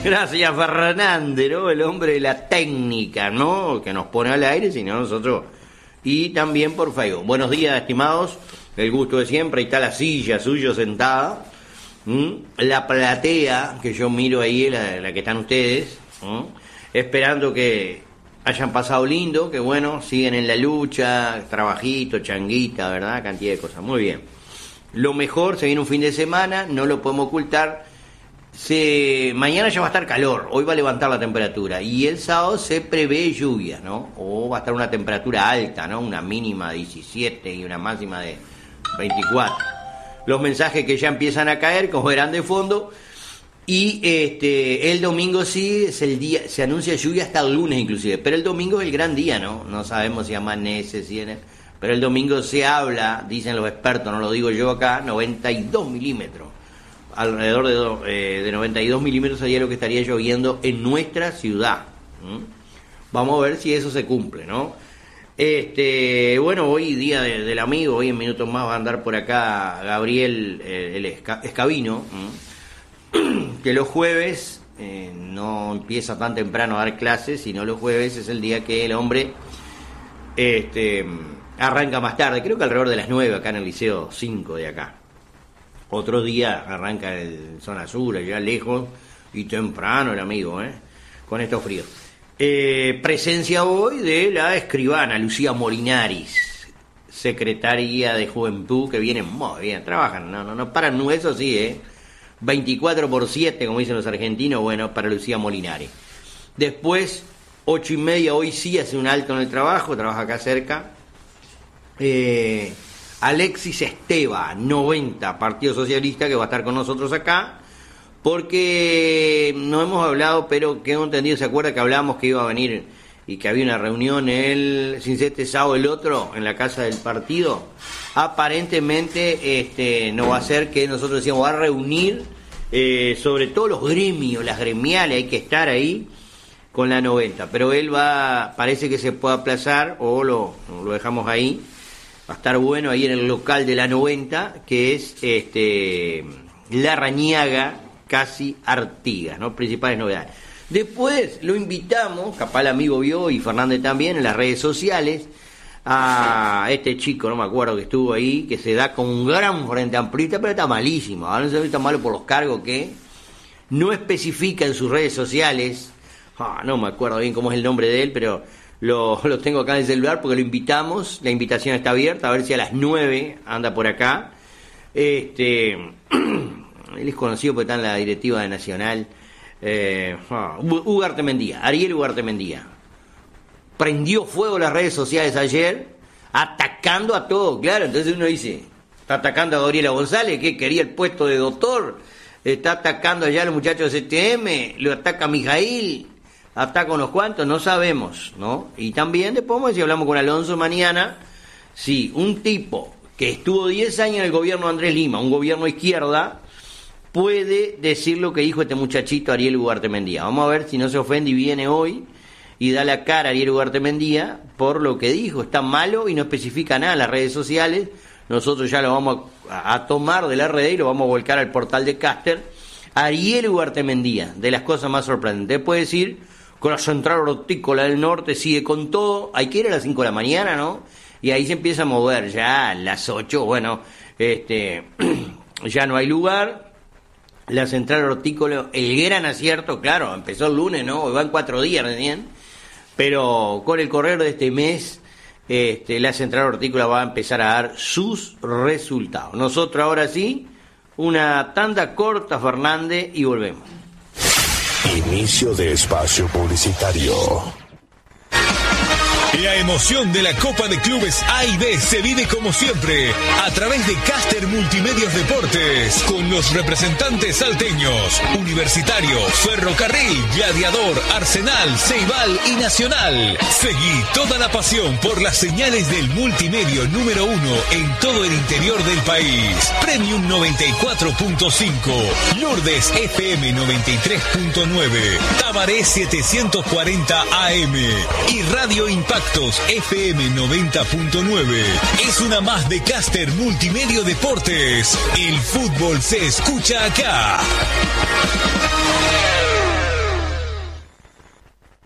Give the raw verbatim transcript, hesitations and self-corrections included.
Gracias, Fernández, ¿no? El hombre de la técnica, ¿no? Que nos pone al aire, sino nosotros. Y también por Facebook. Buenos días, estimados. El gusto de siempre. Ahí está la silla suyo sentada. ¿Mm? La platea que yo miro ahí, la, la que están ustedes. ¿Mm? Esperando que hayan pasado lindo, que bueno, siguen en la lucha, trabajito, changuita, ¿verdad? Cantidad de cosas. Muy bien. Lo mejor, se viene un fin de semana, no lo podemos ocultar. Se, mañana ya va a estar calor, hoy va a levantar la temperatura y el sábado se prevé lluvia, ¿no? O va a estar una temperatura alta, ¿no? Una mínima de diecisiete y una máxima de veinticuatro. Los mensajes que ya empiezan a caer, como verán de fondo, y este el domingo sí es el día, se anuncia lluvia hasta el lunes inclusive, pero el domingo es el gran día, ¿no? No sabemos si amanece, si en pero el domingo se habla, dicen los expertos, no lo digo yo acá, noventa y dos milímetros. Alrededor de, do, eh, de noventa y dos milímetros sería lo que estaría lloviendo en nuestra ciudad. ¿Mm? Vamos a ver si eso se cumple, ¿no? Este, bueno, hoy día de, del amigo, hoy en minutos más va a andar por acá Gabriel eh, el Esca, Escabino, ¿Mm? que los jueves eh, no empieza tan temprano a dar clases, sino los jueves es el día que el hombre este, arranca más tarde, creo que alrededor de las nueve acá en el Liceo cinco de acá. Otro día arranca en zona sur, allá lejos, y temprano el amigo, ¿eh? Con estos fríos. Eh, presencia hoy de la escribana Lucía Molinaris, secretaria de Juventud, que viene muy bien, trabajan, no, no, no paran, no, eso sí, ¿eh? veinticuatro por siete, como dicen los argentinos, bueno, para Lucía Molinaris. Después, ocho y media, hoy sí hace un alto en el trabajo, trabaja acá cerca. Eh... Alexis Esteva, noventa, Partido Socialista, que va a estar con nosotros acá, porque no hemos hablado, pero que hemos entendido, ¿se acuerda que hablamos que iba a venir y que había una reunión el, sin ser este sábado el otro, en la casa del partido? Aparentemente este no va a ser que nosotros decíamos, va a reunir eh, sobre todo los gremios, las gremiales, hay que estar ahí con la noventa, pero él va, parece que se puede aplazar o lo, lo dejamos ahí. Va a estar bueno ahí en el local de la noventa, que es este Larrañaga, casi Artigas, ¿no? Principales novedades. Después lo invitamos, capaz el amigo vio y Fernández también, en las redes sociales, a este chico, no me acuerdo, que estuvo ahí, que se da con un gran frente amplista, pero está malísimo. Ahora no se ve tan malo por los cargos que no especifica en sus redes sociales. Ah, no me acuerdo bien cómo es el nombre de él, pero Lo, lo tengo acá en el celular porque lo invitamos, la invitación está abierta, a ver si a las nueve anda por acá. Este, él es conocido porque está en la directiva de Nacional. Eh, ah, Ugarte Mendía, Ariel Ugarte Mendía. Prendió fuego las redes sociales ayer, atacando a todo, claro. Entonces uno dice, está atacando a Gabriela González, que quería el puesto de doctor, está atacando allá a los muchachos de C T M, lo ataca a Mijail. Ataca unos cuantos, no sabemos, ¿no? Y también después, si hablamos con Alonso mañana, sí, un tipo que estuvo diez años en el gobierno de Andrés Lima, un gobierno izquierda, puede decir lo que dijo este muchachito Ariel Ugarte Mendía. Vamos a ver si no se ofende y viene hoy y da la cara a Ariel Ugarte Mendía por lo que dijo. Está malo y no especifica nada en las redes sociales. Nosotros ya lo vamos a, a tomar de la red y lo vamos a volcar al portal de Caster. Ariel Ugarte Mendía, de las cosas más sorprendentes. Puede decir, con la central hortícola del norte sigue con todo, hay que ir a las cinco de la mañana, ¿no? Y ahí se empieza a mover, ya a las ocho, bueno, este ya no hay lugar. La central hortícola, el gran acierto, claro, empezó el lunes, ¿no? Van cuatro días recién, pero con el correr de este mes, este, la central hortícola va a empezar a dar sus resultados. Nosotros ahora sí, una tanda corta, Fernández, y volvemos. Inicio de espacio publicitario. La emoción de la Copa de Clubes A y B se vive como siempre a través de Caster Multimedios Deportes con los representantes salteños, Universitario, Ferrocarril, Gladiador, Arsenal, Ceibal y Nacional. Seguí toda la pasión por las señales del multimedio número uno en todo el interior del país. Premium noventa y cuatro punto cinco, Lourdes F M noventa y tres punto nueve, Tabaré setecientos cuarenta A M y Radio Impacto F M noventa punto nueve. Es una más de Caster Multimedio Deportes. El fútbol se escucha acá.